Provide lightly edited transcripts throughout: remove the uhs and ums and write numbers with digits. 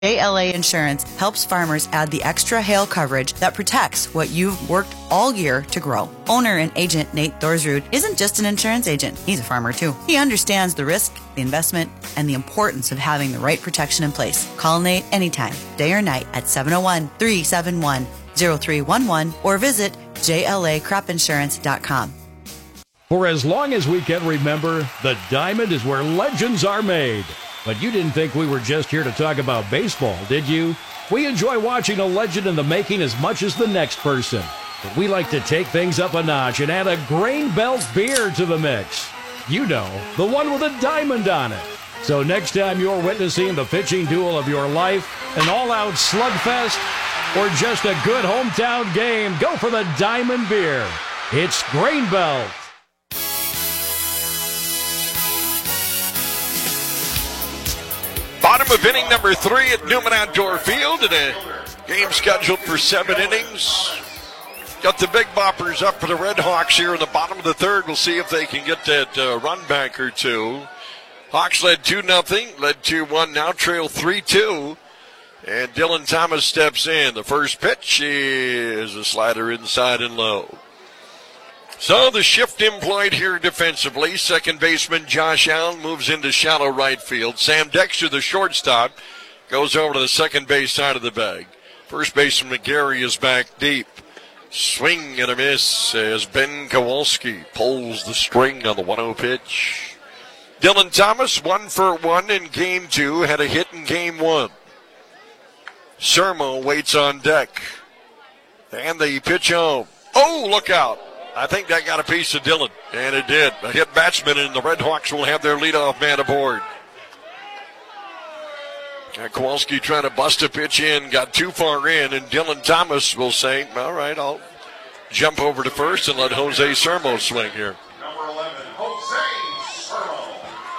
JLA Insurance helps farmers add the extra hail coverage that protects what you've worked all year to grow. Owner and agent Nate Thorsrud isn't just an insurance agent, he's a farmer too. He understands the risk, the investment, and the importance of having the right protection in place. Call Nate anytime, day or night at 701-371-0311 or visit jlacropinsurance.com. For as long as we can remember, the Diamond is where legends are made. But you didn't think we were just here to talk about baseball, did you? We enjoy watching a legend in the making as much as the next person. But we like to take things up a notch and add a Grain Belt beer to the mix. You know, the one with a diamond on it. So next time you're witnessing the pitching duel of your life, an all-out slugfest, or just a good hometown game, go for the Diamond beer. It's Grain Belt. Bottom of inning number 3 at Newman Outdoor Field, and a game scheduled for 7 innings. Got the big boppers up for the Red Hawks here in the bottom of the 3rd. We'll see if they can get that run back or two. Hawks led 2-0, led 2-1, now trail 3-2. And Dylan Thomas steps in. The first pitch is a slider inside and low. So the shift employed here defensively. Second baseman Josh Allen moves into shallow right field. Sam Dexter, the shortstop, goes over to the second base side of the bag. First baseman McGarry is back deep. Swing and a miss as Ben Kowalski pulls the string on the 1-0 pitch. Dylan Thomas 1 for 1 in game 2, had a hit in game 1. Sermo waits on deck. And the pitch home. Oh, look out. I think that got a piece of Dylan, and it did. A hit batsman, and the Red Hawks will have their leadoff man aboard. Kowalski trying to bust a pitch in, got too far in, and Dylan Thomas will say, all right, I'll jump over to first and let Jose Sermo swing here. Number 11, Jose Sermo.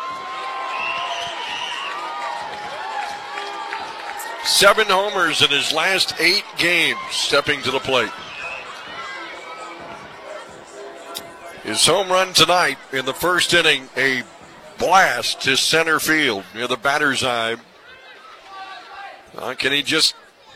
7 homers in his last 8 games, stepping to the plate. His home run tonight in the first inning, a blast to center field near the batter's eye. Can he just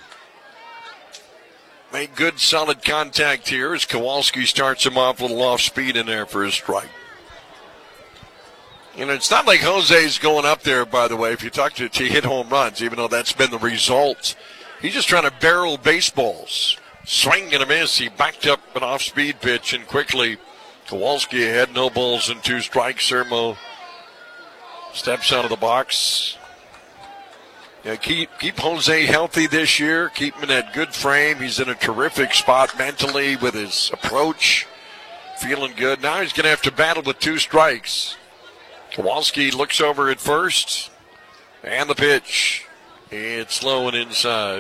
make good, solid contact here as Kowalski starts him off a little off speed in there for his strike? You know, it's not like Jose's going up there, by the way, if you talk to hit home runs, even though that's been the result. He's just trying to barrel baseballs. Swing and a miss. He backed up an off-speed pitch and quickly Kowalski ahead, no balls and 2 strikes. Sermo steps out of the box. Yeah, keep Jose healthy this year. Keep him in that good frame. He's in a terrific spot mentally with his approach. Feeling good. Now he's going to have to battle with 2 strikes. Kowalski looks over at first. And the pitch. It's low and inside.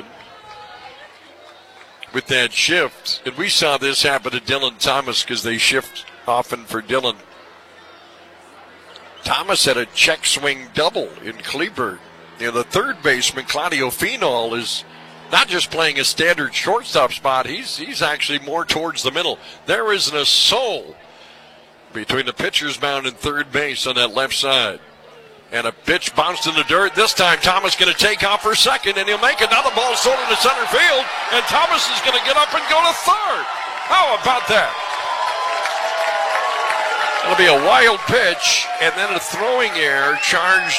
With that shift, and we saw this happen to Dylan Thomas because they shift often for Dylan. Thomas had a check swing double in Kleberg. You know, the third baseman, Claudio Finol, is not just playing a standard shortstop spot. He's actually more towards the middle. There isn't a soul between the pitcher's mound and third base on that left side. And a pitch bounced in the dirt. This time Thomas going to take off for second, and he'll make it. Now the ball's thrown into center field, and Thomas is going to get up and go to third. How about that? It'll be a wild pitch, and then a throwing error charged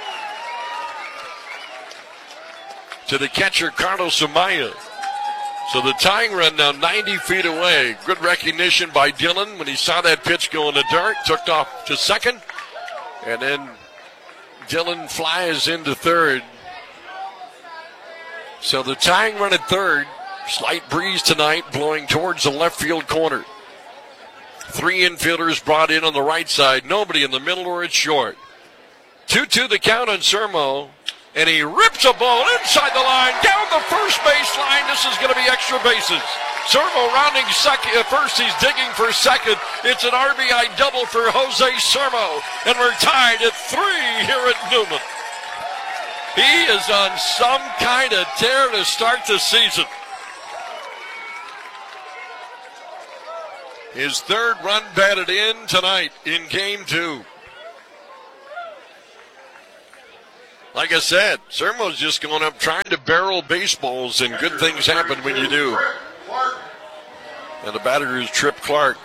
to the catcher, Carlos Amaya. So the tying run now 90 feet away. Good recognition by Dylan when he saw that pitch go in the dirt. Took off to second, and then Dylan flies into third. So the tying run at third. Slight breeze tonight blowing towards the left field corner. 3 infielders brought in on the right side. Nobody in the middle or it's short. 2-2 the count on Sermo. And he rips a ball inside the line, down the first baseline. This is going to be extra bases. Sermo rounding first. He's digging for second. It's an RBI double for Jose Sermo. And we're tied at 3 here at Newman. He is on some kind of tear to start the season. His 3rd run batted in tonight in game 2. Like I said, Sermo's just going up trying to barrel baseballs, and good things happen when you do. And the batter is Trip Clark.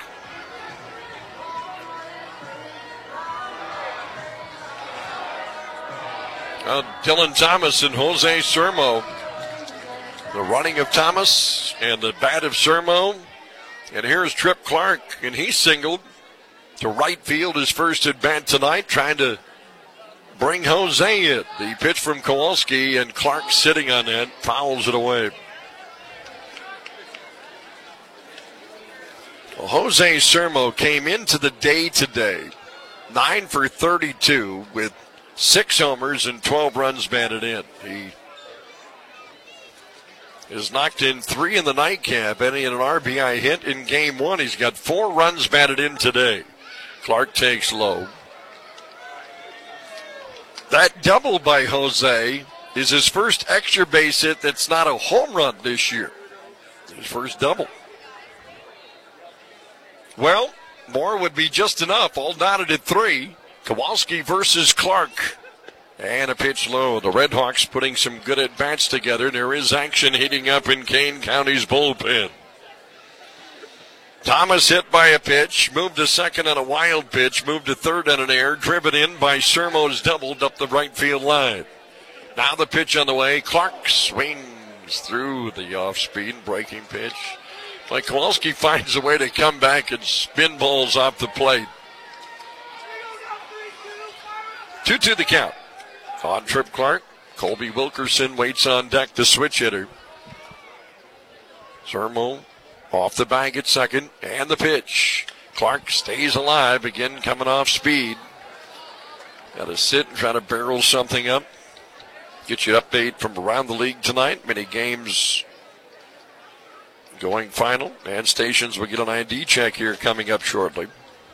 Dylan Thomas and Jose Sermo. The running of Thomas and the bat of Sermo. And here's Trip Clark, and he singled to right field his first at bat tonight, trying to bring Jose in. The pitch from Kowalski, and Clark sitting on that, fouls it away. Well, Jose Sermo came into the day today, 9 for 32 with 6 homers and 12 runs batted in. He has knocked in 3 in the nightcap, and an RBI hit in game 1. He's got 4 runs batted in today. Clark takes low. That double by Jose is his first extra base hit that's not a home run this year. His first double. Well, more would be just enough. All knotted at 3. Kowalski versus Clark. And a pitch low. The Red Hawks putting some good at-bats together. There is action heating up in Kane County's bullpen. Thomas hit by a pitch, moved to second on a wild pitch, moved to third on an error, driven in by Sermo's doubled up the right field line. Now the pitch on the way. Clark swings through the off-speed breaking pitch. Like Kowalski finds a way to come back and spin balls off the plate. 2-2 the count. On Trip Clark, Colby Wilkerson waits on deck, the switch hitter. Sermo off the bag at second, and the pitch. Clark stays alive, again coming off speed. Got to sit and try to barrel something up. Get you an update from around the league tonight. Many games going final, and stations will get an ID check here coming up shortly.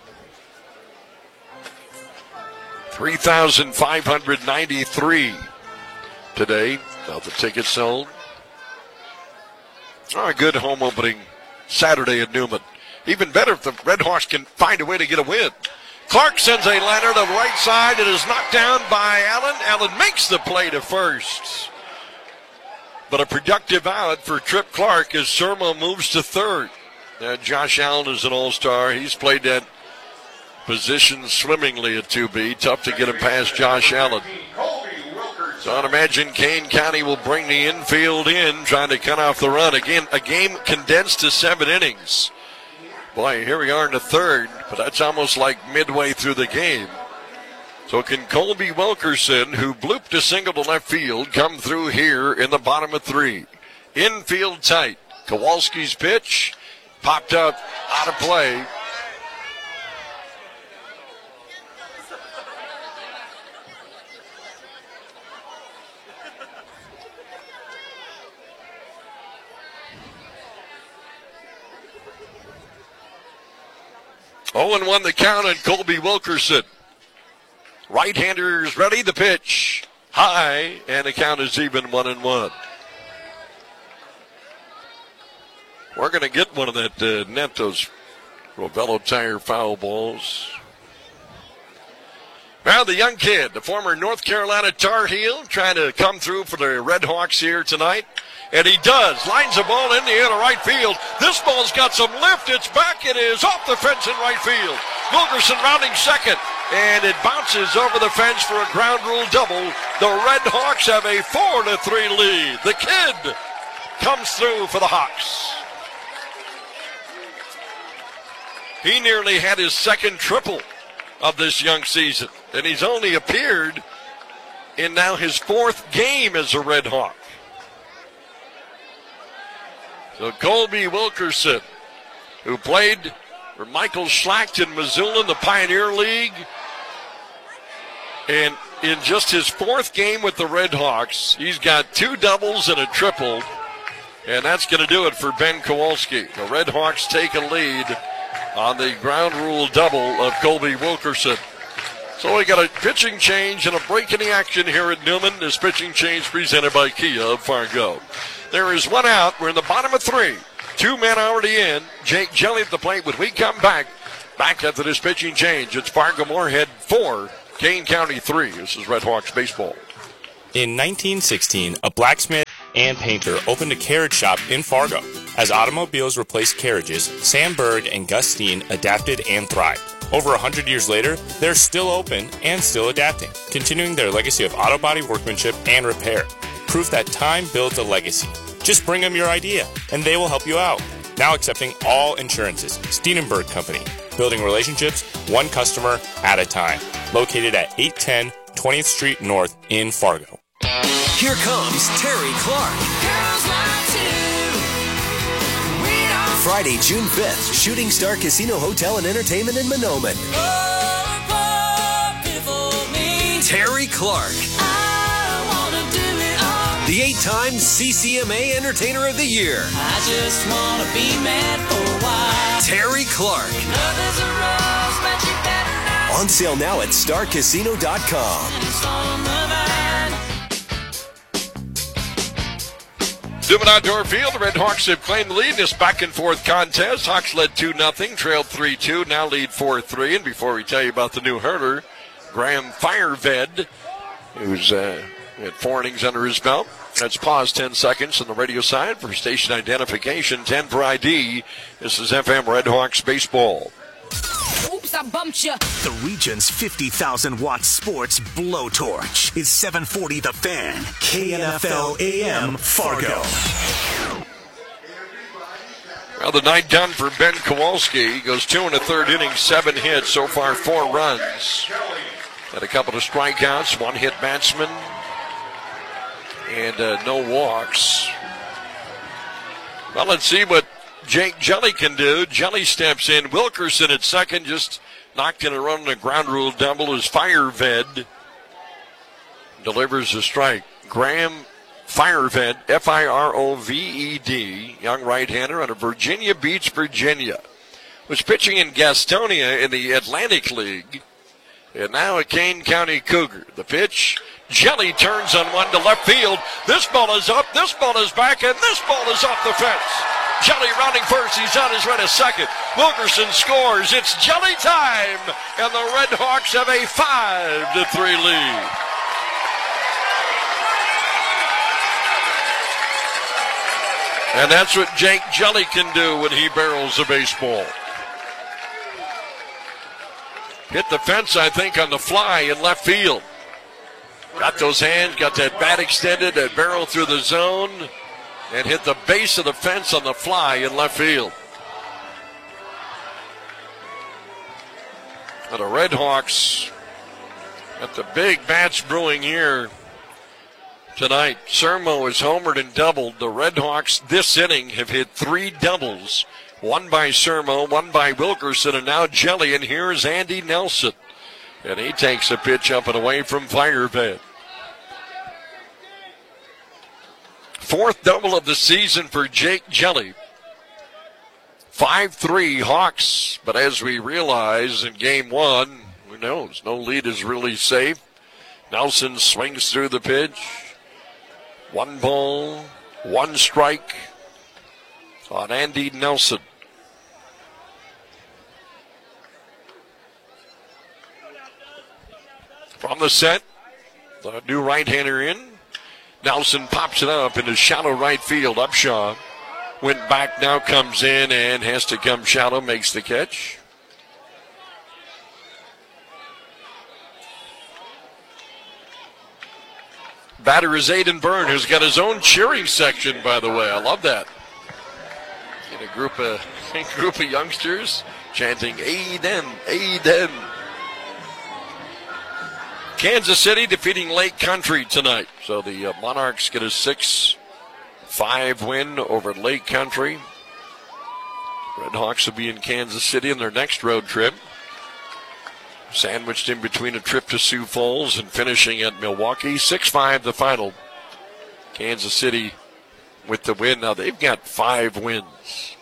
3,593 today. Now the tickets sold. Oh, a good home opening Saturday at Newman. Even better if the Red Hawks can find a way to get a win. Clark sends a liner to the right side. It is knocked down by Allen. Allen makes the play to first. But a productive out for Trip Clark as Sermo moves to third. Josh Allen is an all-star. He's played that position swimmingly at 2B. Tough to get him past Josh Allen. So I'd imagine Kane County will bring the infield in, trying to cut off the run. Again, a game condensed to 7 innings. Boy, here we are in the third, but that's almost like midway through the game. So can Colby Wilkerson, who blooped a single to left field, come through here in the bottom of 3? Infield tight. Kowalski's pitch popped up out of play. Oh, and 1 the count on Colby Wilkerson. Right-handers ready, the pitch. High, and the count is even 1-1. We're going to get one of that net, those Rovello tire foul balls. Well, the young kid, the former North Carolina Tar Heel, trying to come through for the Red Hawks here tonight. And he does. Lines the ball in the air to right field. This ball's got some lift. It's back. It is off the fence in right field. Wilkerson rounding second. And it bounces over the fence for a ground rule double. The Red Hawks have a 4-3 lead. The kid comes through for the Hawks. He nearly had his second triple of this young season. And he's only appeared in now his 4th game as a Red Hawk. So Colby Wilkerson, who played for Michael Schlacht in Missoula in the Pioneer League, and in just his 4th game with the Red Hawks, he's got 2 doubles and a triple, and that's going to do it for Ben Kowalski. The Red Hawks take a lead on the ground rule double of Colby Wilkerson. So we got a pitching change and a break in the action here at Newman. This pitching change presented by Kia of Fargo. There is 1 out. We're in the bottom of 3. 2 men already in. Jake Jelly at the plate. When we come back after this pitching change, it's Fargo Moorhead 4, Kane County 3. This is Red Hawks baseball. In 1916, a blacksmith and painter opened a carriage shop in Fargo. As automobiles replaced carriages, Sam Berg and Gus Steen adapted and thrived. Over 100 years later, they're still open and still adapting, continuing their legacy of auto body workmanship and repair. Proof that time builds a legacy. Just bring them your idea, and they will help you out. Now accepting all insurances. Steen & Berg Company. Building relationships, one customer at a time. Located at 810 20th Street North in Fargo. Here comes Terry Clark. Friday, June 5th, Shooting Star Casino Hotel and Entertainment in Mahnomen. Terry Clark. The 8-time CCMA Entertainer of the Year. I just want to be mad for a while. Terry Clark. On sale now at starcasino.com. Newman Outdoor Field, the Red Hawks have claimed the lead in this back-and-forth contest. Hawks led 2-0, trailed 3-2, now lead 4-3. And before we tell you about the new hurler, Graham Fireved, who's had 4 innings under his belt. Let's pause 10 seconds on the radio side for station identification, 10 for ID. This is FM Red Hawks baseball. Oops, I bumped you. The region's 50,000-watt sports blowtorch is 740 The Fan, KNFL AM, Fargo. Well, the night done for Ben Kowalski. He goes 2 1/3 innings, 7 hits, so far 4 runs. Had a couple of strikeouts, 1 hit batsman, and no walks. Well, let's see what Jake Jelly can do. Jelly steps in. Wilkerson at second, just knocked in a run on a ground rule double as Fireved delivers a strike. Graham Fireved, Firoved, young right-hander out of Virginia Beach, Virginia, was pitching in Gastonia in the Atlantic League, and now a Kane County Cougar. The pitch, Jelly turns on one to left field. This ball is up, this ball is back, and this ball is off the fence. Jelly rounding first, he's on his way to second. Wilkerson scores, it's Jelly time, and the Red Hawks have a 5-3 lead. And that's what Jake Jelly can do when he barrels the baseball. Hit the fence, I think, on the fly in left field. Got those hands, got that bat extended, that barrel through the zone, and hit the base of the fence on the fly in left field. And the Red Hawks got the big bats brewing here tonight. Sermo is homered and doubled. The Red Hawks this inning have hit 3 doubles. 1 by Sermo, 1 by Wilkerson, and now Jelly. And here's Andy Nelson. And he takes a pitch up and away from Fireved. 4th double of the season for Jake Jelly. 5-3 Hawks, but as we realize in game 1, who knows, no lead is really safe. Nelson swings through the pitch. 1 ball, 1 strike on Andy Nelson. From the set, the new right-hander in. Nelson pops it up into shallow right field. Upshaw went back, now comes in and has to come shallow, makes the catch. Batter is Aiden Byrne, who's got his own cheering section, by the way. I love that. In a group of youngsters chanting, Aiden, Aiden. Kansas City defeating Lake Country tonight. So the Monarchs get a 6-5 win over Lake Country. Red Hawks will be in Kansas City in their next road trip. Sandwiched in between a trip to Sioux Falls and finishing at Milwaukee. 6-5 the final. Kansas City with the win. Now they've got 5 wins.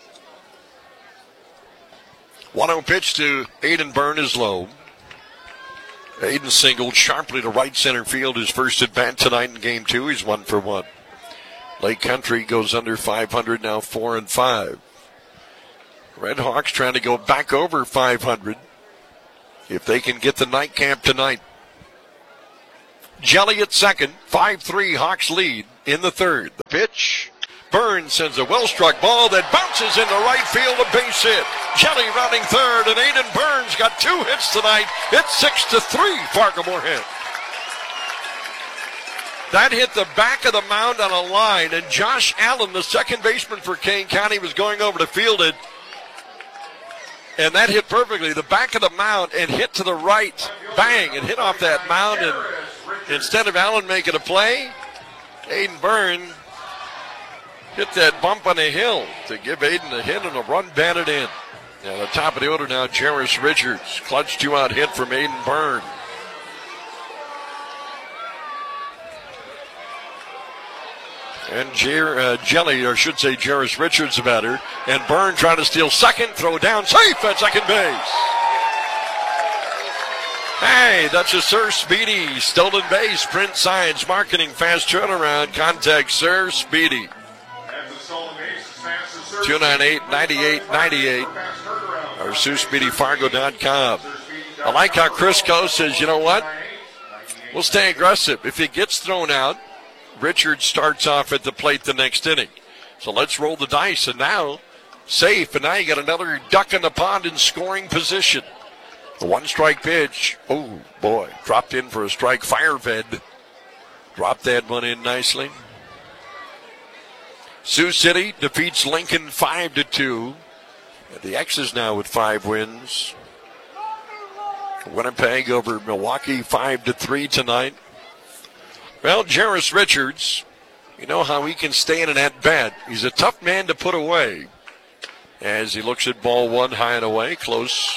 1-0 pitch to Aiden Byrne is low. Aiden singled sharply to right center field. His first at bat tonight in game 2. He's 1 for 1. Lake Country goes under 500 now, 4-5. Red Hawks trying to go back over 500 if they can get the nightcap tonight. Jelly at second. 5-3 Hawks lead in the third. The pitch. Burns sends a well-struck ball that bounces into right field, a base hit. Jelly rounding third, and Aiden Burns got 2 hits tonight. It's 6-3 Fargo-Moorhead. That hit the back of the mound on a line, and Josh Allen, the second baseman for Kane County, was going over to field it. And that hit perfectly, the back of the mound, and hit to the right. Bang, and hit off that mound, and instead of Allen making a play, Aiden Byrne hit that bump on the hill to give Aiden a hit and a run batted in. At the top of the order now, Jarris Richards. Clutch 2-out hit from Aiden Byrne. And Jelly, or should say Jarris Richards, the batter. And Byrne trying to steal second, throw down, safe at second base. Hey, that's a Sir Speedy stolen base. Print signs, marketing, fast turnaround. Contact Sir Speedy. 298-9898 or SueSpeedyFargo.com. I like how Chris Coe says, you know what? We'll stay aggressive. If it gets thrown out, Richard starts off at the plate the next inning. So let's roll the dice. And now, safe. And now you got another duck in the pond in scoring position. The 1-strike pitch. Oh, boy. Dropped in for a strike. Fireved dropped that one in nicely. Sioux City defeats Lincoln 5-2. The X's now with 5 wins. Winnipeg over Milwaukee 5-3 tonight. Well, Jarris Richards, you know how he can stay in an at-bat. He's a tough man to put away. As he looks at ball 1 high and away, close.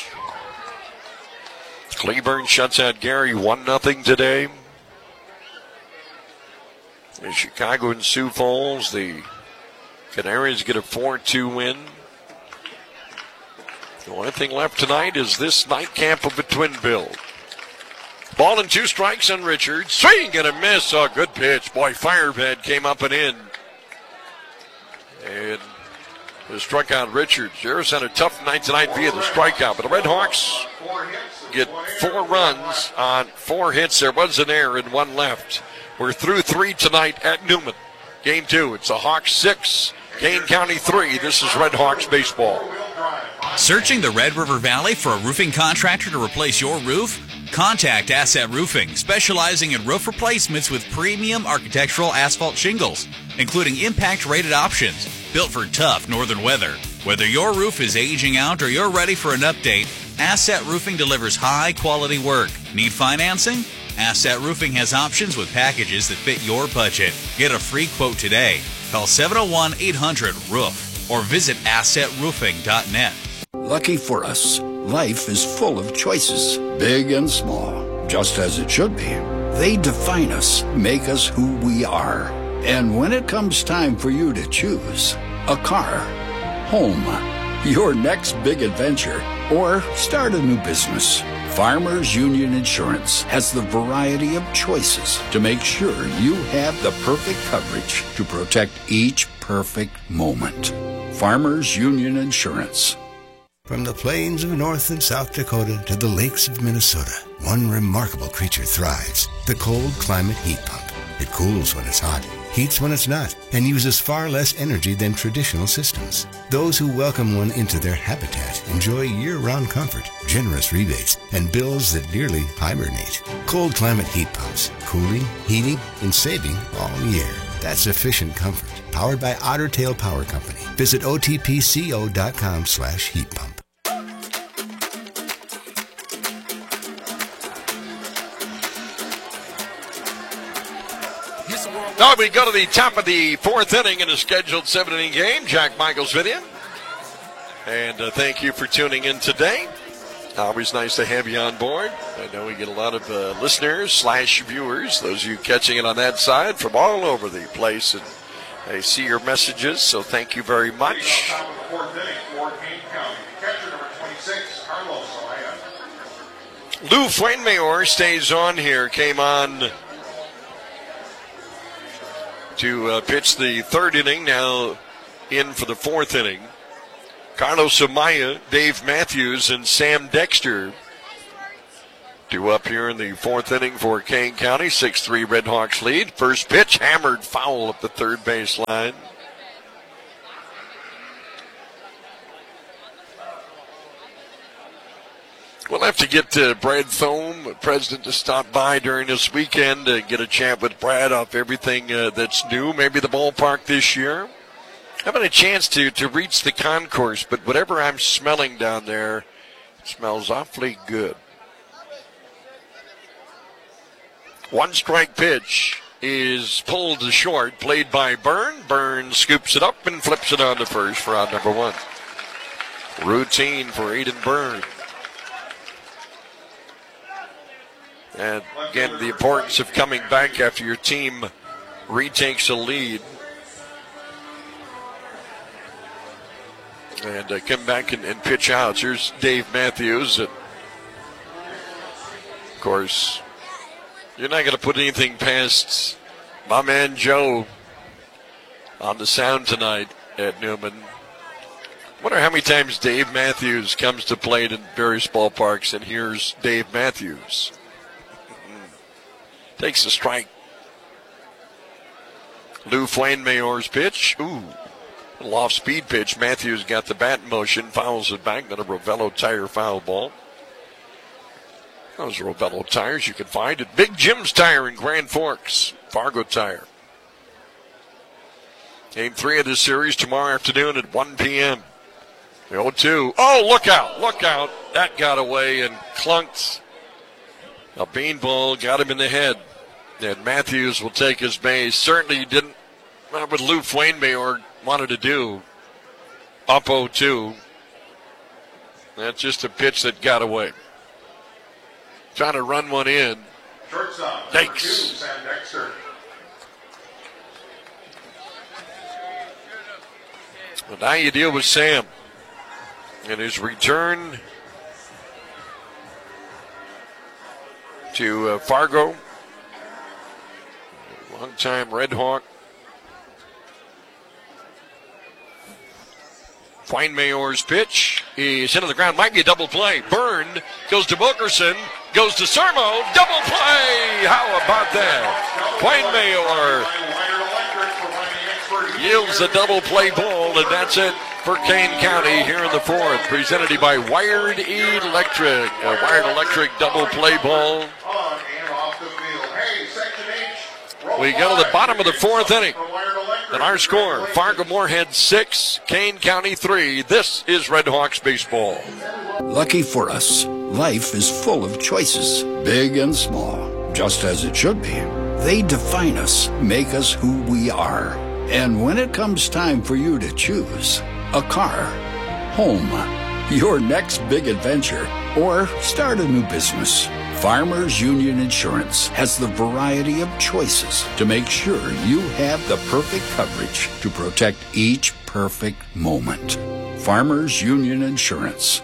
Cleburne shuts out Gary 1-0 today. In Chicago and Sioux Falls, the Canaries get a 4-2 win. The only thing left tonight is this nightcap of a twin bill. Ball and 2 strikes on Richards. Swing and a miss. Oh, good pitch. Boy, Firebed came up and in. And it struck out Richards. Jarris had a tough night tonight via the strikeout. But the Red Hawks get 4 runs on 4 hits. There was an error and 1 left. We're through 3 tonight at Newman. Game 2. It's the Hawks 6, Kane County 3. This is Red Hawks baseball. Searching the Red River Valley for a roofing contractor to replace your roof? Contact Asset Roofing, specializing in roof replacements with premium architectural asphalt shingles, including impact-rated options, built for tough northern weather. Whether your roof is aging out or you're ready for an update, Asset Roofing delivers high-quality work. Need financing? Asset Roofing has options with packages that fit your budget. Get a free quote today. Call 701-800-ROOF or visit assetroofing.net. Lucky for us, life is full of choices, big and small, just as it should be. They define us, make us who we are. And when it comes time for you to choose, a car, home, your next big adventure, or start a new business, Farmers Union Insurance has the variety of choices to make sure you have the perfect coverage to protect each perfect moment. Farmers Union Insurance. From the plains of North and South Dakota to the lakes of Minnesota, one remarkable creature thrives, the cold climate heat pump. It cools when it's hot, heats when it's not, and uses far less energy than traditional systems. Those who welcome one into their habitat enjoy year-round comfort, generous rebates, and bills that nearly hibernate. Cold climate heat pumps, cooling, heating, and saving all year. That's efficient comfort, powered by Otter Tail Power Company. Visit otpco.com/heat pump. Now we go to the top of the 4th inning in a scheduled 7-inning game. Jack Michaels with you. And thank you for tuning in today. Always nice to have you on board. I know we get a lot of listeners/viewers, those of you catching it on that side from all over the place. And I see your messages, so thank you very much. Lou Fuenmayor stays on here, came on to pitch the 3rd inning, now in for the 4th inning. Carlos Amaya, Dave Matthews, and Sam Dexter Two up here in the fourth inning for Kane County. 6-3 Redhawks lead. First pitch, hammered foul up the third baseline. We'll have to get Brad Thome, president, to stop by during this weekend to get a chat with Brad off everything that's new. Maybe the ballpark this year. Having a chance to reach the concourse, but whatever I'm smelling down there, it smells awfully good. One strike pitch is pulled to short, played by Byrne. Byrne scoops it up and flips it on to first for out number one. Routine for Aiden Byrne. And again, the importance of coming back after your team retakes a lead. And come back and pitch outs. Here's Dave Matthews. Of course, you're not going to put anything past my man Joe on the sound tonight at Newman. Wonder how many times Dave Matthews comes to play in various ballparks and hears Dave Matthews. Takes a strike. Lou Flainmayor's pitch. Ooh. A little off-speed pitch. Matthews got the bat in motion. Fouls it back. Then a Rovello tire foul ball. Those Rovello tires you can find at Big Jim's Tire in Grand Forks. Fargo Tire. Game 3 of this series tomorrow afternoon at 1 p.m. The 0-2. Oh, look out. Look out. That got away and clunked. A beanball got him in the head. And Matthews will take his base. Certainly didn't what Lou Flainmayor wanted to do. Up 0-2. That's just a pitch that got away. Trying to run one in. Shortstop. Thanks. Sam Dexter. Well, now you deal with Sam. And his return to Fargo. Long-time Red Hawk. Flainmayor's pitch is into the ground. Might be a double play. Byrne goes to Wilkerson. Goes to Sermo. Double play. How about that? Flainmayor yields the double play ball, and that's it for Kane County here in the fourth. Presented by Wired Electric. A Wired Electric double play ball. We go to the bottom of the fourth inning. And our score, Fargo-Moorhead 6, Kane County 3. This is Red Hawks baseball. Lucky for us, life is full of choices, big and small, just as it should be. They define us, make us who we are. And when it comes time for you to choose a car, home, your next big adventure, or start a new business, Farmers Union Insurance has the variety of choices to make sure you have the perfect coverage to protect each perfect moment. Farmers Union Insurance.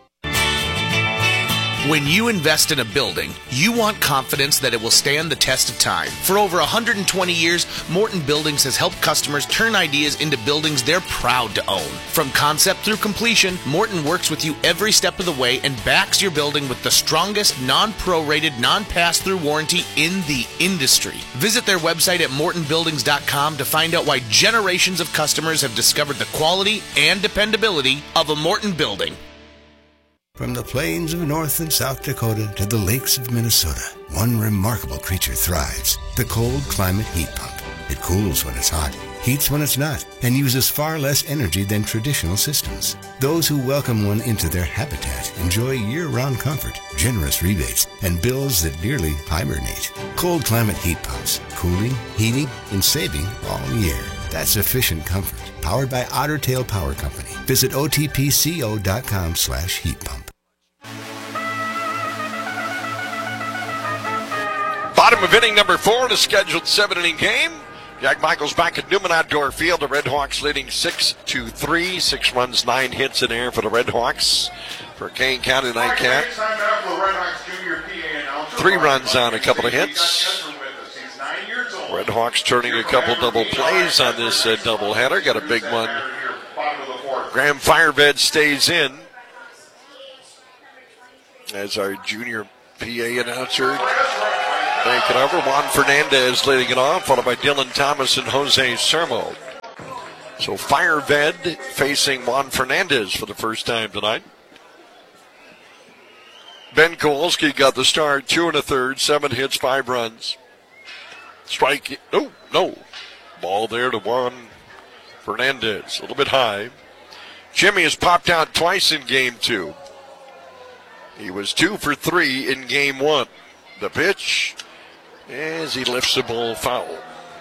When you invest in a building, you want confidence that it will stand the test of time. For over 120 years, Morton Buildings has helped customers turn ideas into buildings they're proud to own. From concept through completion, Morton works with you every step of the way and backs your building with the strongest non-prorated, non-pass-through warranty in the industry. Visit their website at mortonbuildings.com to find out why generations of customers have discovered the quality and dependability of a Morton building. From the plains of North and South Dakota to the lakes of Minnesota, one remarkable creature thrives, the cold climate heat pump. It cools when it's hot, heats when it's not, and uses far less energy than traditional systems. Those who welcome one into their habitat enjoy year-round comfort, generous rebates, and bills that nearly hibernate. Cold climate heat pumps, cooling, heating, and saving all year. That's efficient comfort. Powered by Otter Tail Power Company. Visit otpco.com/heat pump. Bottom of inning number 4 in a scheduled 7-inning game. Jack Michaels back at Newman Outdoor Field. The Red Hawks leading 6-3. 6 runs, 9 hits in air for the Red Hawks. For Kane County nightcap. 3 runs on a couple of hits. Red Hawks turning a couple double plays on this doubleheader. Got a big one. Graham Firebed stays in as our junior PA announcer taking over. Juan Fernandez leading it off, followed by Dylan Thomas and Jose Sermo. So Fireved facing Juan Fernandez for the first time tonight. Ben Kowalski got the start, 2 1/3, 7 hits, 5 runs. Strike, no. Ball there to Juan Fernandez, a little bit high. Jimmy has popped out twice in game 2. He was 2 for 3 in game 1. The pitch as he lifts the ball foul.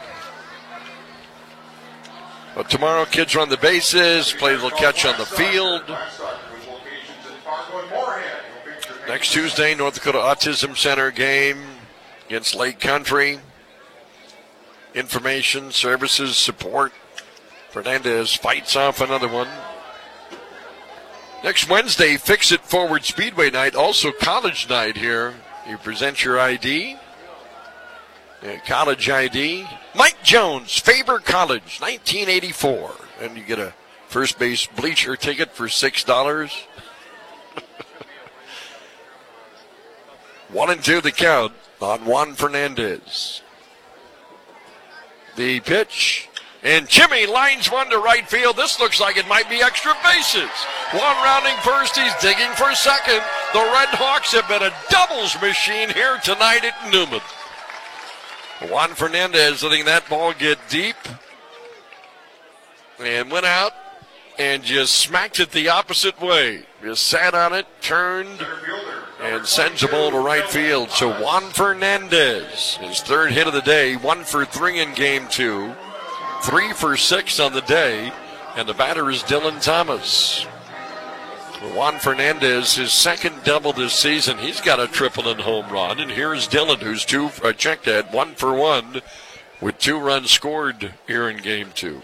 But tomorrow, kids run the bases, play a little catch on the field. Next Tuesday, North Dakota Autism Center game against Lake Country. Information, services, support. Fernandez fights off another one. Next Wednesday, Fix It Forward Speedway night, also college night here. You present your ID. College ID. Mike Jones, Faber College, 1984. And you get a first base bleacher ticket for $6. 1-2 the count on Juan Fernandez. The pitch. And Jimmy lines one to right field. This looks like it might be extra bases. One rounding first. He's digging for second. The Red Hawks have been a doubles machine here tonight at Newman. Juan Fernandez letting that ball get deep. And went out and just smacked it the opposite way. Just sat on it, turned, and sends the ball to right field. So Juan Fernandez, his third hit of the day, 1 for 3 in game 2. 3 for 6 on the day, and the batter is Dylan Thomas. Juan Fernandez, his second double this season. He's got a triple and home run, and here's Dylan, who's checked at 1 for 1 with 2 runs scored here in game 2.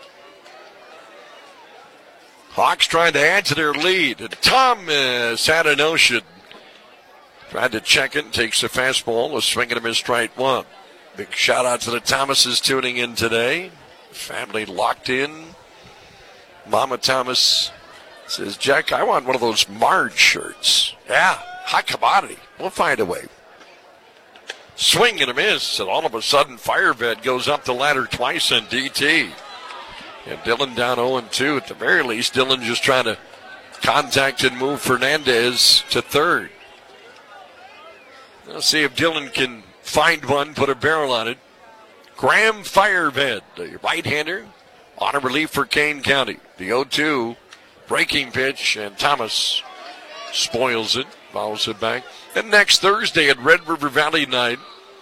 Hawks trying to add to their lead, and Thomas had a notion. Tried to check it, takes the fastball, a swing and a miss, strike 1. Big shout out to the Thomases tuning in today. Family locked in. Mama Thomas says, Jack, I want one of those Marge shirts. Yeah, hot commodity. We'll find a way. Swing and a miss, and all of a sudden Fireved goes up the ladder twice on DT. And Dylan down 0-2. At the very least, Dylan just trying to contact and move Fernandez to third. Let's see if Dylan can find one, put a barrel on it. Graham Fireved, the right-hander, on a relief for Kane County. The 0-2 breaking pitch, and Thomas spoils it, fouls it back. And next Thursday at Red River Valley night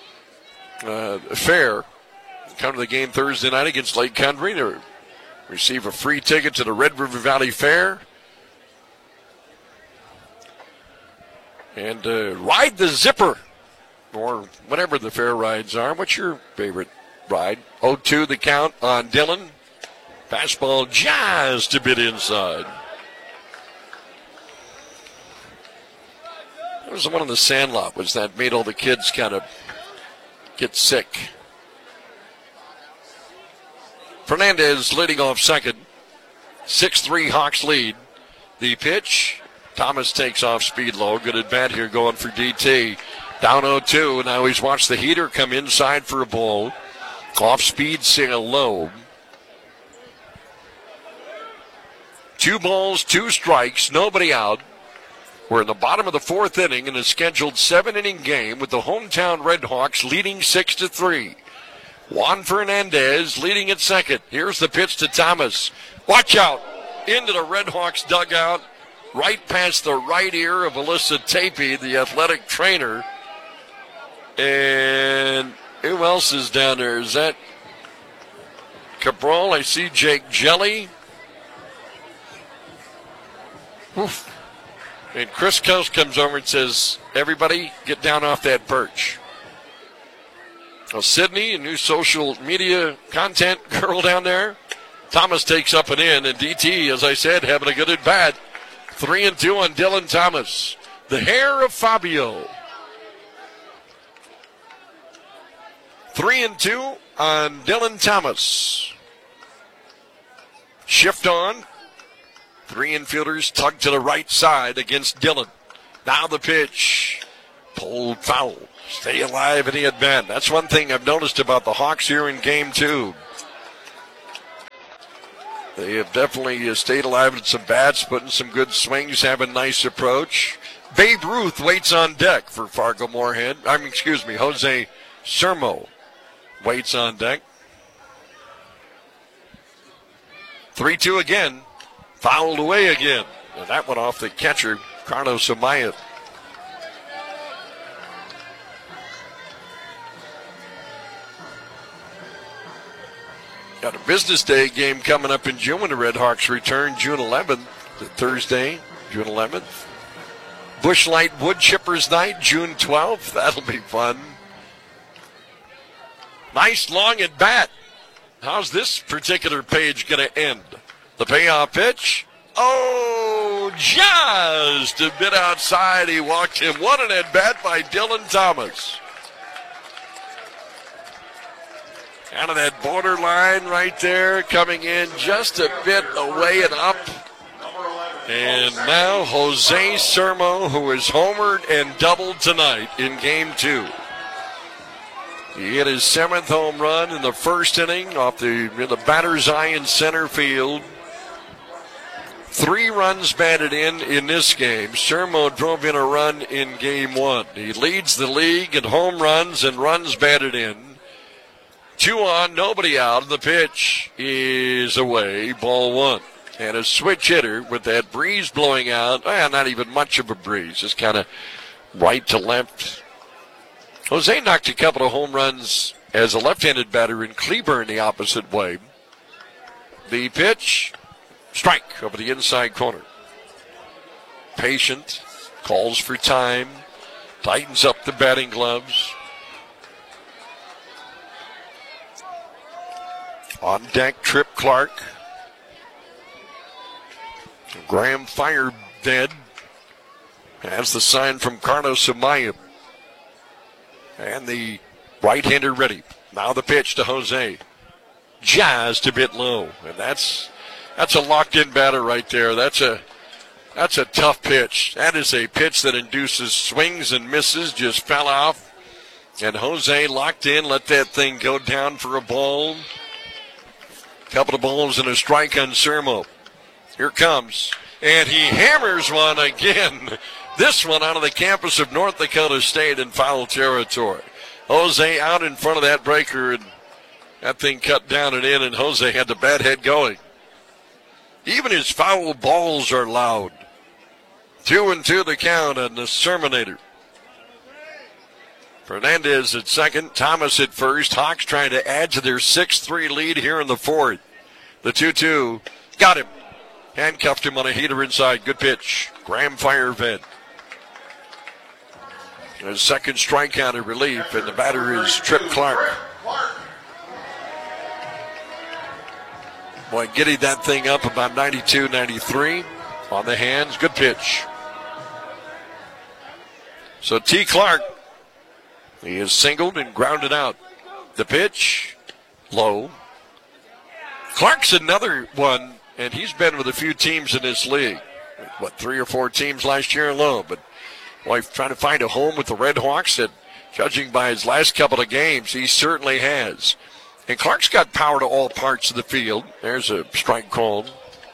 fair, come to the game Thursday night against Lake Country to receive a free ticket to the Red River Valley Fair. And ride the zipper, or whatever the fair rides are. What's your favorite ride? 0-2 the count on Dylan. Fastball just a bit inside. That was the one on the Sandlot, was that made all the kids kind of get sick. Fernandez leading off second. 6-3 Hawks lead. The pitch. Thomas takes off speed low. Good at bat here going for DT. Down 0-2. Now he's watched the heater come inside for a ball. Off speed sail low. 2 balls, 2 strikes, nobody out. We're in the bottom of the 4th inning in a scheduled 7-inning game with the hometown Red Hawks leading 6-3. Juan Fernandez leading at second. Here's the pitch to Thomas. Watch out. Into the Red Hawks dugout. Right past the right ear of Alyssa Tapey, the athletic trainer. And who else is down there? Is that Cabral? I see Jake Jelly. Oof. And Chris Coast comes over and says, everybody get down off that perch. Well, Sydney, a new social media content girl down there. Thomas takes up and in, and DT, as I said, having a good at bat. 3-2 on Dylan Thomas. The hair of Fabio. 3-2 on Dylan Thomas. Shift on. 3 infielders tug to the right side against Dylan. Now the pitch. Pulled foul. Stay alive in the at-bat. That's one thing I've noticed about the Hawks here in game 2. They have definitely stayed alive with some bats, putting some good swings, have a nice approach. Babe Ruth waits on deck for Fargo-Moorhead. Jose Sermo waits on deck. 3-2 again. Fouled away again. And that went off the catcher, Carlos Amaya. Got a business day game coming up in June when the Red Hawks return June 11th, Thursday, June 11th. Bushlight Wood Chippers Night, June 12th. That'll be fun. Nice long at bat. How's this particular page going to end? The payoff pitch. Oh, just a bit outside. He walked him. What an at bat by Dylan Thomas. Out of that borderline right there, coming in just a bit away and up. And now Jose Sermo, who is homered and doubled tonight in game 2. He hit his 7th home run in the first inning off the batter's eye in center field. 3 runs batted in this game. Sermo drove in a run in game 1. He leads the league in home runs and runs batted in. 2 on, nobody out. The pitch is away, ball 1. And a switch hitter with that breeze blowing out. Not even much of a breeze, just kind of right to left. Jose knocked a couple of home runs as a left-handed batter in Cleburne the opposite way. The pitch, strike over the inside corner. Patient, calls for time, tightens up the batting gloves. On deck, Trip Clark. Graham Firebed has the sign from Carlos Amaya. And the right-hander ready. Now the pitch to Jose. Jazzed a bit low. And that's a locked-in batter right there. That's a tough pitch. That is a pitch that induces swings and misses. Just fell off. And Jose locked in, let that thing go down for a ball. Couple of balls and a strike on Sermo. Here comes. And he hammers one again. This one out of the campus of North Dakota State in foul territory. Jose out in front of that breaker, and that thing cut down and in, and Jose had the bat head going. Even his foul balls are loud. 2-2 the count on the Serminator. Fernandez at second, Thomas at first. Hawks trying to add to their 6-3 lead here in the 4th. The 2-2 got him. Handcuffed him on a heater inside. Good pitch. Graham Firebed. His second strikeout of relief, and the batter is Trip Clark. Boy, getting that thing up about 92, 93 on the hands. Good pitch. So T. Clark, he is singled and grounded out. The pitch, low. Clark's another one, and he's been with a few teams in this league. 3 or 4 teams last year alone. But boy, trying to find a home with the Red Hawks that, judging by his last couple of games, he certainly has. And Clark's got power to all parts of the field. There's a strike called.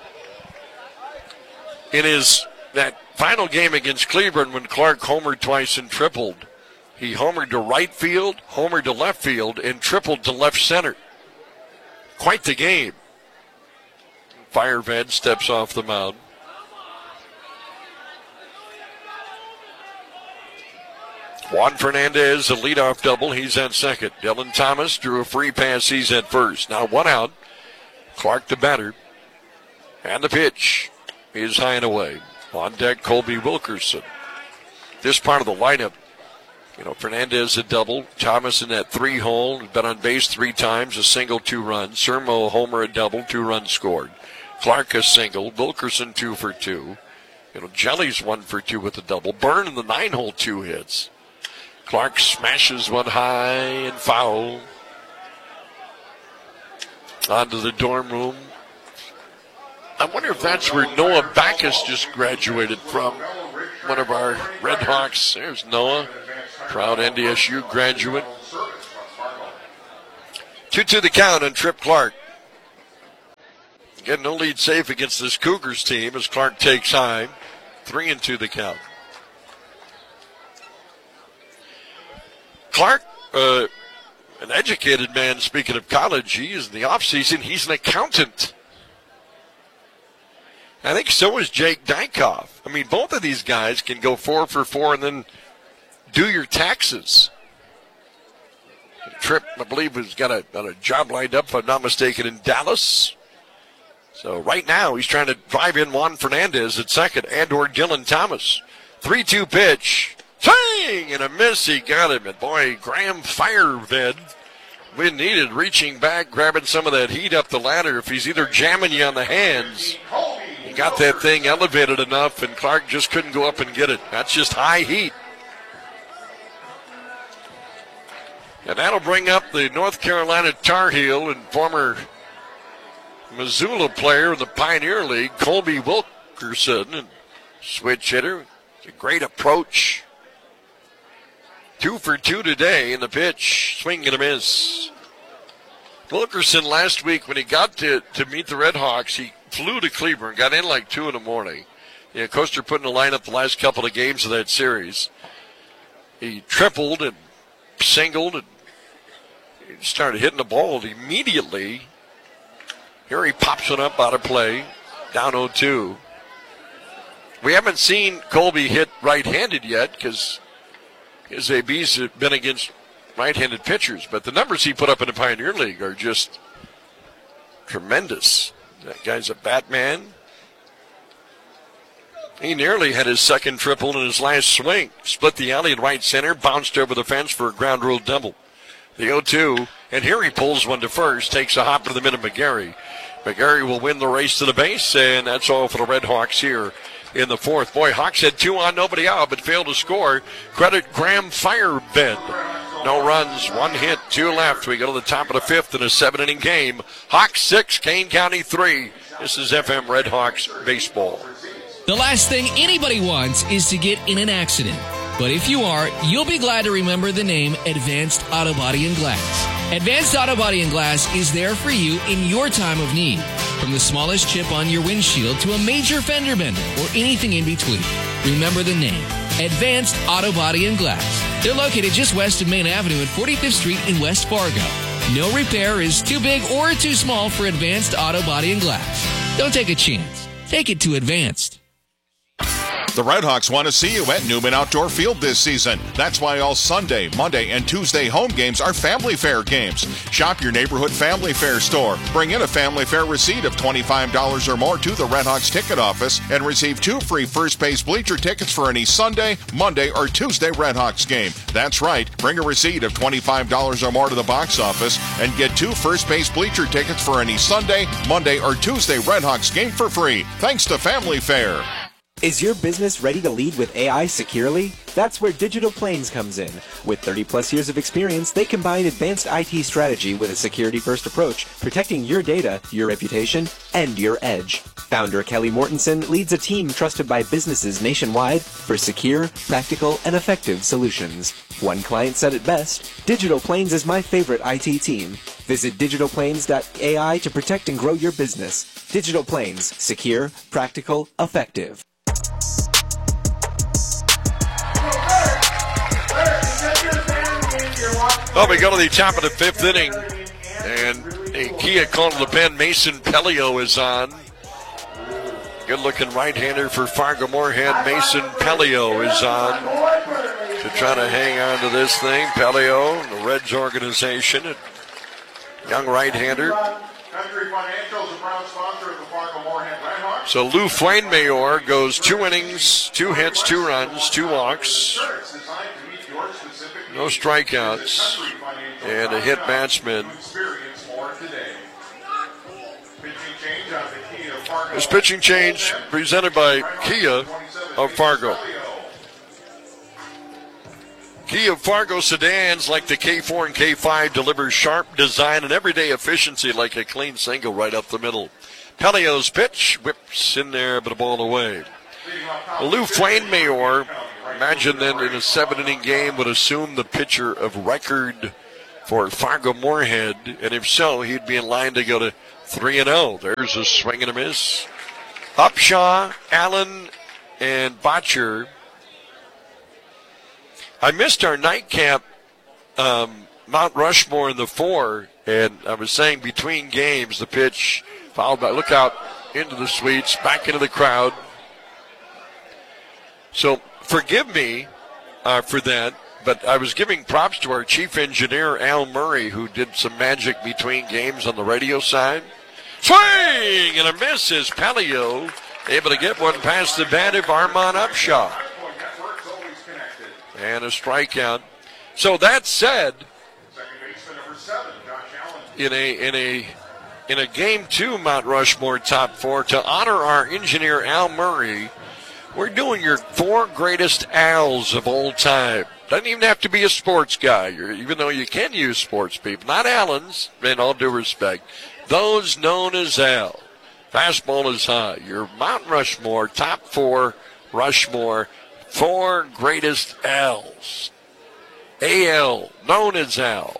In that final game against Cleburne, when Clark homered twice and tripled, he homered to right field, homered to left field, and tripled to left center. Quite the game. Firebed steps off the mound. Juan Fernandez, a leadoff double. He's at second. Dylan Thomas drew a free pass. He's at first. Now 1 out. Clark the batter. And the pitch is high and away. On deck, Colby Wilkerson. This part of the lineup, Fernandez a double. Thomas in that 3-hole. Been on base 3 times. A single, 2 runs. Sermo a homer, a double. 2 runs scored. Clark a single. Wilkerson 2 for 2. Jelly's 1 for 2 with a double. Byrne in the 9-hole, 2 hits. Clark smashes one high and foul. Onto the dorm room. I wonder if that's where Noah Backus just graduated from. One of our Red Hawks. There's Noah. Proud NDSU graduate. 2-2 the count on Trip Clark. Getting no lead safe against this Cougars team as Clark takes high. 3-2 the count. Clark, an educated man, speaking of college, he is in the offseason. He's an accountant. I think so is Jake Dykoff. I mean, both of these guys can go 4 for 4 and then do your taxes. Tripp, I believe, has got a job lined up, if I'm not mistaken, in Dallas. So right now he's trying to drive in Juan Fernandez at second and/or Dylan Thomas. 3-2 pitch. Swing and a miss. He got him. And boy, Graham Fireved, when needed, reaching back, grabbing some of that heat up the ladder. If he's either jamming you on the hands, he got that thing elevated enough, and Clark just couldn't go up and get it. That's just high heat. And that'll bring up the North Carolina Tar Heel and former Missoula player in the Pioneer League, Colby Wilkerson, and switch hitter. It's a great approach. 2 for 2 today in the pitch. Swing and a miss. Wilkerson last week, when he got to meet the Red Hawks, he flew to Cleburne, got in like 2 in the morning. Coaster put in the lineup the last couple of games of that series. He tripled and singled and he started hitting the ball immediately. Here he pops it up out of play, down 0-2. We haven't seen Colby hit right-handed yet because his ABs have been against right-handed pitchers, but the numbers he put up in the Pioneer League are just tremendous. That guy's a Batman. He nearly had his second triple in his last swing. Split the alley in right center, bounced over the fence for a ground rule double. The 0-2, and here he pulls one to first, takes a hop to the middle of McGarry. McGarry will win the race to the base, and that's all for the Red Hawks here in the fourth. Boy, Hawks had 2 on, nobody out, but failed to score. Credit Graham Firebed. No runs, 1 hit, 2 left. We go to the top of the 5th in a 7-inning game. Hawks 6, Kane County 3. This is FM Red Hawks baseball. The last thing anybody wants is to get in an accident. But if you are, you'll be glad to remember the name Advanced Auto Body and Glass. Advanced Auto Body and Glass is there for you in your time of need. From the smallest chip on your windshield to a major fender bender or anything in between. Remember the name, Advanced Auto Body and Glass. They're located just west of Main Avenue at 45th Street in West Fargo. No repair is too big or too small for Advanced Auto Body and Glass. Don't take a chance. Take it to Advanced. The Red Hawks want to see you at Newman Outdoor Field this season. That's why all Sunday, Monday, and Tuesday home games are Family Fair games. Shop your neighborhood Family Fair store. Bring in a Family Fair receipt of $25 or more to the Red Hawks ticket office and receive 2 free first base bleacher tickets for any Sunday, Monday, or Tuesday Red Hawks game. That's right. Bring a receipt of $25 or more to the box office and get 2 first base bleacher tickets for any Sunday, Monday, or Tuesday Red Hawks game for free. Thanks to Family Fair. Is your business ready to lead with AI securely? That's where Digital Plains comes in. With 30-plus years of experience, they combine advanced IT strategy with a security-first approach, protecting your data, your reputation, and your edge. Founder Kelly Mortensen leads a team trusted by businesses nationwide for secure, practical, and effective solutions. One client said it best, Digital Plains is my favorite IT team. Visit digitalplains.ai to protect and grow your business. Digital Plains, secure, practical, effective. Well, we go to the top of the 5th inning, and a Kia call to the pen. Mason Pelio is on. Good-looking right-hander for Fargo-Moorhead. Mason Pelio is on to try to hang on to this thing. Pelio, the Reds organization, young right-hander. So Lou Flainmayor goes 2 innings, 2 hits, 2 runs, 2 walks. No strikeouts, and a hit batsman. This pitching change presented by Kia of Fargo. Kia Fargo sedans like the K4 and K5 deliver sharp design and everyday efficiency like a clean single right up the middle. Pelio's pitch whips in there, but a ball away. Lou Flainmayor imagine then in a 7-inning game would assume the pitcher of record for Fargo-Moorhead, and if so, he'd be in line to go to 3-0. There's a swing and a miss. Upshaw, Allen, and Botcher. I missed our nightcap Mount Rushmore in the 4, and I was saying between games, the pitch followed by, look out, into the suites, back into the crowd. So forgive me for that, but I was giving props to our chief engineer, Al Murray, who did some magic between games on the radio side. Swing and a miss as Pelio able to get one past the bat of Armand Upshaw. And a strikeout. So that said, in a game 2 Mount Rushmore top 4, to honor our engineer Al Murray, we're doing your 4 greatest Als of all time. Doesn't even have to be a sports guy, even though you can use sports people. Not Allen's, in all due respect. Those known as Al. Fastball is high. Your Mount Rushmore, top 4 Rushmore, 4 greatest Als. AL, known as Al.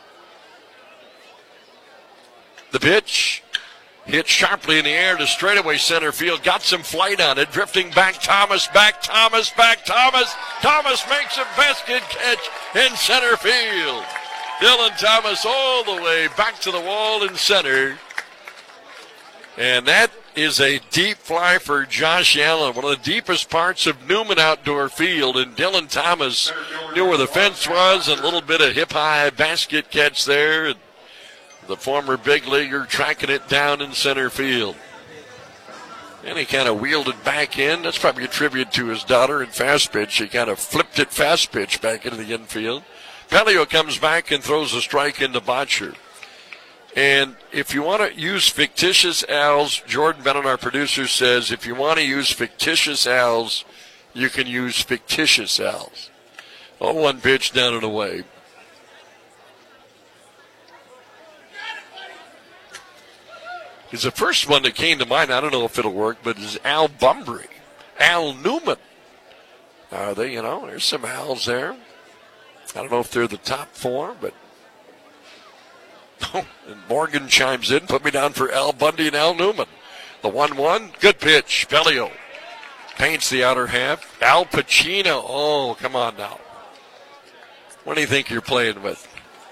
The pitch hit sharply in the air to straightaway center field. Got some flight on it. Drifting back, Thomas. Thomas makes a basket catch in center field. Dylan Thomas all the way back to the wall in center. And that is a deep fly for Josh Allen, one of the deepest parts of Newman Outdoor Field. And Dylan Thomas knew where the fence was, and a little bit of hip-high basket catch there. And the former big leaguer tracking it down in center field. And he kind of wheeled it back in. That's probably a tribute to his daughter in fast pitch. He kind of flipped it fast pitch back into the infield. Pelio comes back and throws a strike into Botcher. And if you want to use fictitious Als, Jordan Bennett, our producer, says if you want to use fictitious Als, you can use fictitious Als. 0-1 pitch down and away. Is the first one that came to mind, I don't know if it'll work, but is Al Bumbry. Al Newman. Are they, there's some Als there. I don't know if they're the top 4, but. And Morgan chimes in, put me down for Al Bundy and Al Newman. The 1-1, good pitch. Pelio paints the outer half. Al Pacino, oh, come on now. What do you think you're playing with?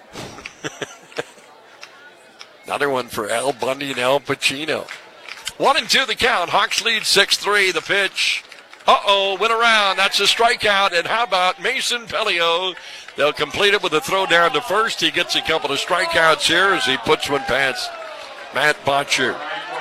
Another one for Al Bundy and Al Pacino. 1-2 the count. Hawks lead 6-3. The pitch. Went around. That's a strikeout. And how about Mason Pelio? They'll complete it with a throw down to first. He gets a couple of strikeouts here as he puts one past Matt Botcher.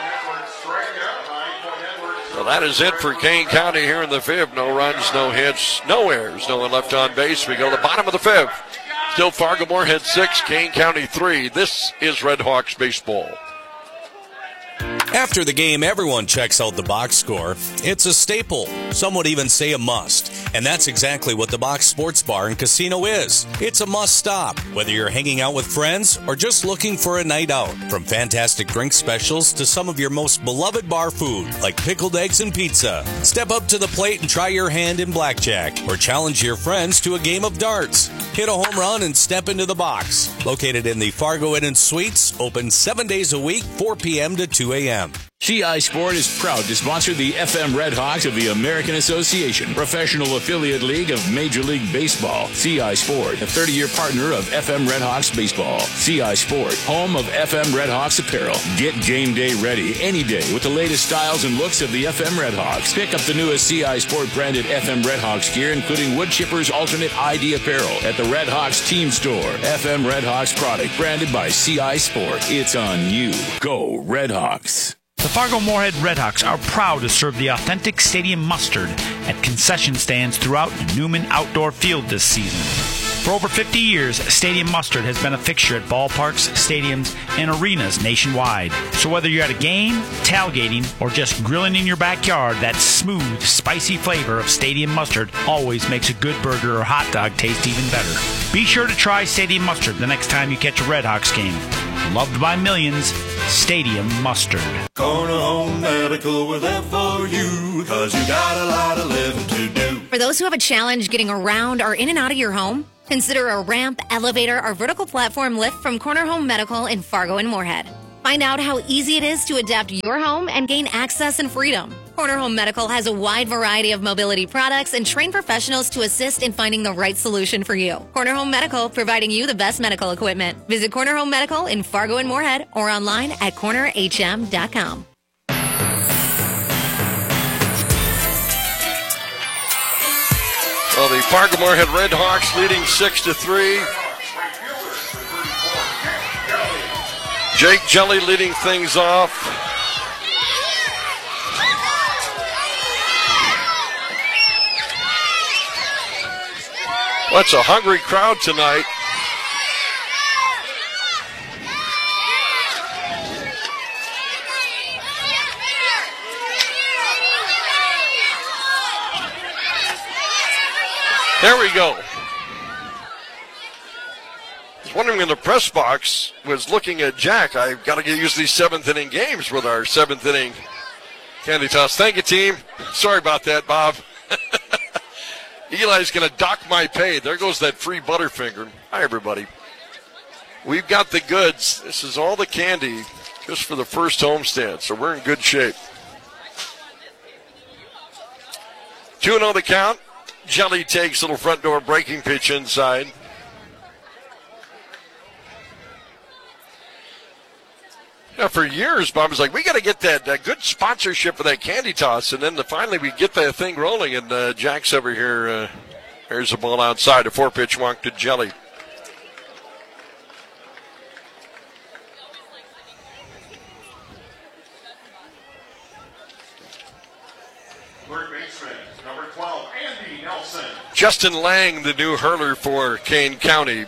So that is it for Kane County here in the 5th. No runs, no hits, no errors, no one left on base. We go to the bottom of the 5th. Still Fargo-Moorhead 6, Kane County 3. This is Red Hawks baseball. After the game, everyone checks out the box score. It's a staple. Some would even say a must. And that's exactly what the Box Sports Bar and Casino is. It's a must stop, whether you're hanging out with friends or just looking for a night out. From fantastic drink specials to some of your most beloved bar food, like pickled eggs and pizza. Step up to the plate and try your hand in blackjack, or challenge your friends to a game of darts. Hit a home run and step into the box. Located in the Fargo Inn and Suites, open 7 days a week, 4 p.m. to 2 a.m. CI Sport is proud to sponsor the FM Red Hawks of the American Association, professional affiliate league of Major League Baseball. CI Sport, a 30-year partner of FM Red Hawks baseball. CI Sport, home of FM Red Hawks apparel. Get game day ready any day with the latest styles and looks of the FM Red Hawks. Pick up the newest CI Sport branded FM Red Hawks gear, including Wood Chipper's alternate ID apparel at the Red Hawks team store. FM Red Hawks product branded by CI Sport. It's on you. Go Red Hawks. The Fargo-Moorhead Redhawks are proud to serve the authentic stadium mustard at concession stands throughout Newman Outdoor Field this season. For over 50 years, Stadium Mustard has been a fixture at ballparks, stadiums, and arenas nationwide. So whether you're at a game, tailgating, or just grilling in your backyard, that smooth, spicy flavor of Stadium Mustard always makes a good burger or hot dog taste even better. Be sure to try Stadium Mustard the next time you catch a Redhawks game. Loved by millions, Stadium Mustard. Corner Home Medical, we're there for you, 'cause you got a lot of living to do. For those who have a challenge getting around or in and out of your home, consider a ramp, elevator, or vertical platform lift from Corner Home Medical in Fargo and Moorhead. Find out how easy it is to adapt your home and gain access and freedom. Corner Home Medical has a wide variety of mobility products and trained professionals to assist in finding the right solution for you. Corner Home Medical, providing you the best medical equipment. Visit Corner Home Medical in Fargo and Moorhead or online at cornerhm.com. Well, the Fargo Moorhead Red Hawks leading 6-3. Jake Jelly leading things off. Well, it's a hungry crowd tonight. There we go. I was wondering in the press box, was looking at Jack. I've got to get used to these seventh inning games with our seventh inning candy toss. Thank you, team. Sorry about that, Bob. Eli's going to dock my pay. There goes that free Butterfinger. Hi, everybody. We've got the goods. This is all the candy just for the first homestand, so we're in good shape. 2-0 the count. Jelly takes little front door breaking pitch inside. Yeah, for years, Bob was like, we got to get that good sponsorship for that candy toss, and then finally we get that thing rolling, and Jack's over here. Here's the ball outside, a 4-pitch walk to Jelly. Third baseman, number 12, Andy Nelson. Justin Lang, the new hurler for Kane County.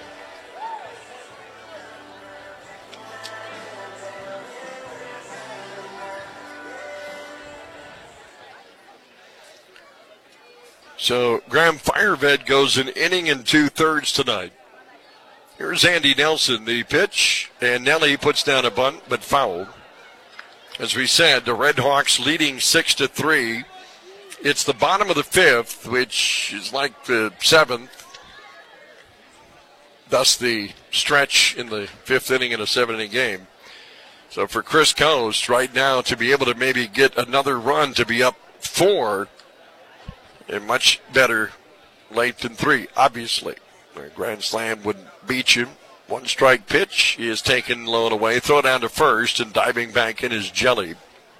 So Graham Fireved goes an inning and 2/3 tonight. Here's Andy Nelson, the pitch, and Nelly puts down a bunt, but fouled. As we said, the Red Hawks leading 6-3. It's the bottom of the fifth, which is like the seventh. Thus the stretch in the fifth inning in a 7-inning game. So for Chris Coast right now to be able to maybe get another run to be up 4, a much better late than 3, obviously. A grand slam wouldn't beat you. 1-strike pitch. He is taken low and away. Throw down to first, and diving back in is Jelly.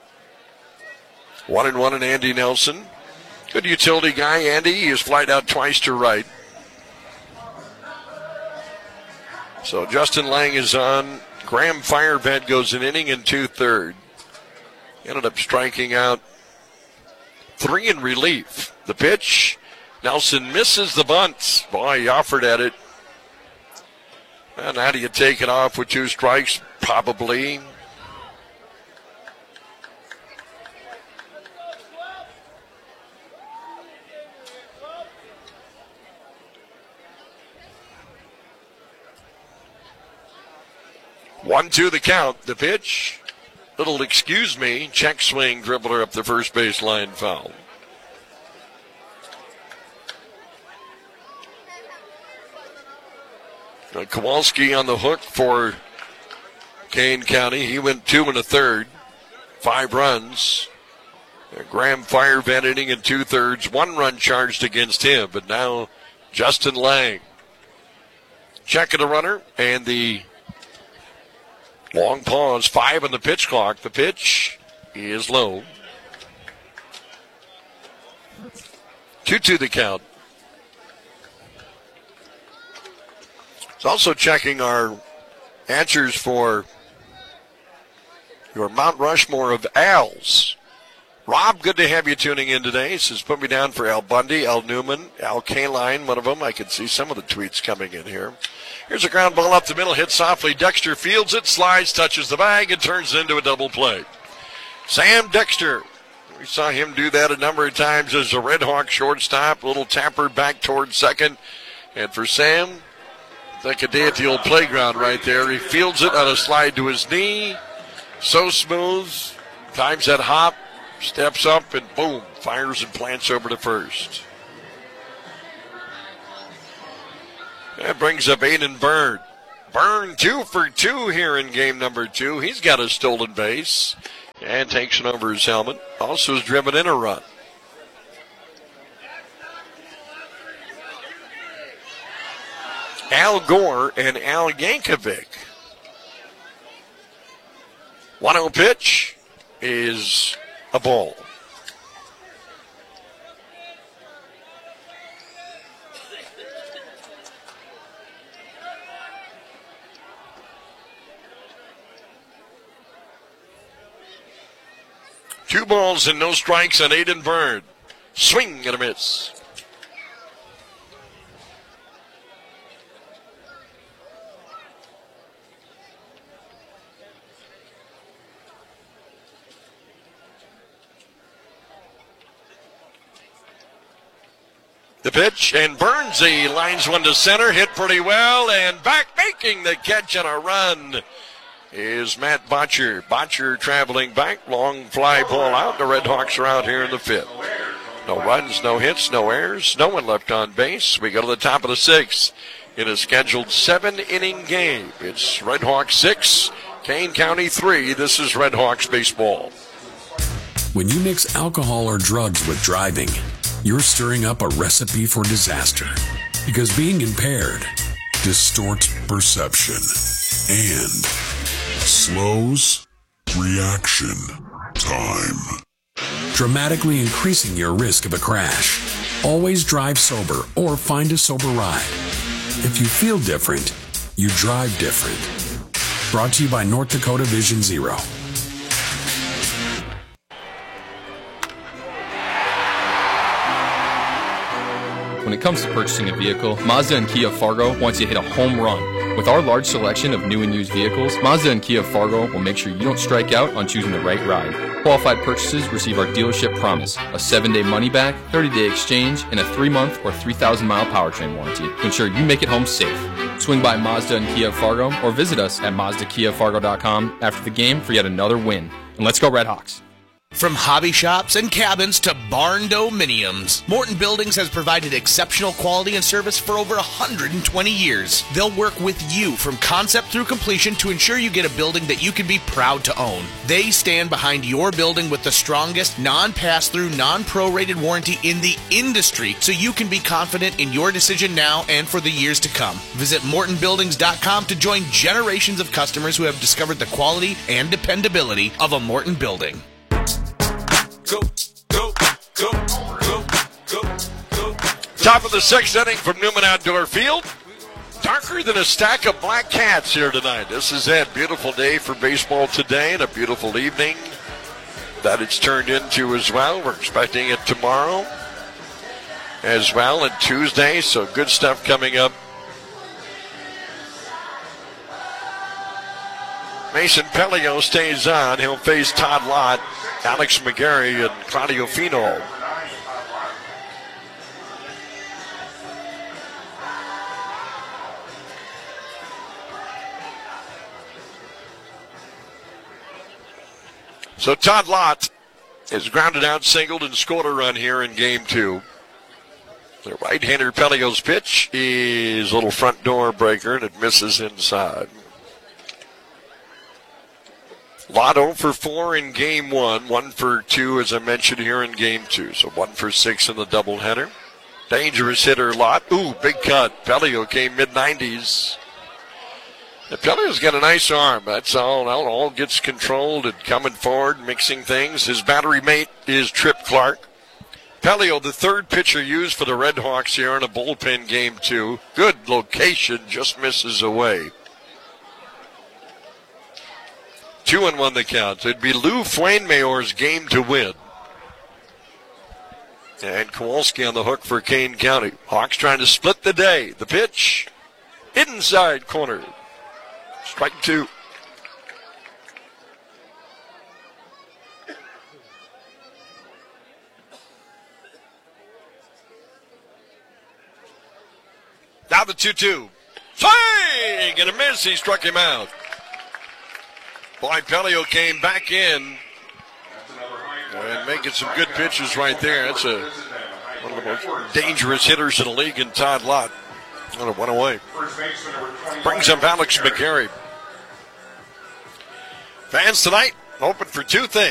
1-1 and Andy Nelson. Good utility guy, Andy. He has flied out twice to right. So Justin Lang is on. Graham Fireved goes an inning and 2/3. Ended up striking out 3 in relief. The pitch, Nelson misses the bunt. Boy, he offered at it. And how do you take it off with 2 strikes? Probably. One, 2 the count. The pitch. Little excuse me. Check swing dribbler up the first base line, foul. Kowalski on the hook for Kane County. He went 2 1/3, 5 runs. Graham Fireved inning in 2/3, 1 run charged against him. But now Justin Lang checking the runner, and the long pause, 5 on the pitch clock. The pitch is low. 2-2 the count. It's also checking our answers for your Mount Rushmore of Al's. Rob, good to have you tuning in today. He says, put me down for Al Bundy, Al Newman, Al Kaline, one of them. I can see some of the tweets coming in here. Here's a ground ball up the middle, hit softly. Dexter fields it, slides, touches the bag, and turns it into a double play. Sam Dexter. We saw him do that a number of times as a Red Hawk shortstop. A little tapper back towards second. And for Sam, like a day at the old playground right there. He fields it on a slide to his knee. So smooth. Times that hop. Steps up and boom. Fires and plants over to first. That brings up Aiden Byrne. Byrne 2 for 2 here in game number 2. He's got a stolen base and takes it over his helmet. Also has driven in a run. Al Gore and Al Yankovic. 1-0 pitch is a ball. Two balls and no strikes on Aiden Byrne. Swing and a miss. The pitch, and Burns, he lines one to center, hit pretty well, and back making the catch on a run is Matt Botcher. Botcher traveling back, long fly ball out. The Red Hawks are out here in the fifth. No runs, no hits, no errors, no one left on base. We go to the top of the sixth in a scheduled 7-inning game. It's Red Hawks 6, Kane County 3. This is Red Hawks baseball. When you mix alcohol or drugs with driving, you're stirring up a recipe for disaster. Because being impaired distorts perception and slows reaction time, dramatically increasing your risk of a crash. Always drive sober or find a sober ride. If you feel different, you drive different. Brought to you by North Dakota Vision Zero. When it comes to purchasing a vehicle, Mazda and Kia Fargo wants you to hit a home run. With our large selection of new and used vehicles, Mazda and Kia Fargo will make sure you don't strike out on choosing the right ride. Qualified purchases receive our dealership promise, a 7-day money-back, 30-day exchange, and a 3-month or 3,000-mile powertrain warranty to ensure you make it home safe. Swing by Mazda and Kia Fargo or visit us at MazdaKiaFargo.com after the game for yet another win. And let's go Red Hawks. From hobby shops and cabins to barn dominiums, Morton Buildings has provided exceptional quality and service for over 120 years. They'll work with you from concept through completion to ensure you get a building that you can be proud to own. They stand behind your building with the strongest non-pass-through, non-prorated warranty in the industry, so you can be confident in your decision now and for the years to come. Visit MortonBuildings.com to join generations of customers who have discovered the quality and dependability of a Morton building. Go, go, go, go, go, go. Top of the sixth inning from Newman Outdoor Field. Darker than a stack of black cats here tonight. This is it. Beautiful day for baseball today and a beautiful evening that it's turned into as well. We're expecting it tomorrow as well and Tuesday, so good stuff coming up. Mason Pelio stays on. He'll face Todd Lott, Alex McGarry, and Claudio Fino. So Todd Lott is grounded out, singled, and scored a run here in game two. The right-hander Pelio's pitch is a little front door breaker, and it misses inside. Lott 0 for 4 in game one, 1 for 2 as I mentioned here in game two. So 1 for 6 in the doubleheader. Dangerous hitter Lott. Ooh, big cut. Pelio came mid-90s. Pelio's got a nice arm. That's all. All gets controlled and coming forward, mixing things. His battery mate is Trip Clark. Pelio, the third pitcher used for the Red Hawks here in a bullpen game two. Good location, just misses away. 2-1 the count. It'd be Lou Fuenmayor's game to win. And Kowalski on the hook for Kane County. Hawks trying to split the day. The pitch, inside corner. Strike two. Now the 2-2. Swing and a miss. He struck him out. Boy, Pelio came back in and making some good pitches right there. That's one of the most dangerous hitters in the league in Todd Lott. And it went away. First baseman number 21. Brings up Alex McGarry. Fans tonight, open for two things.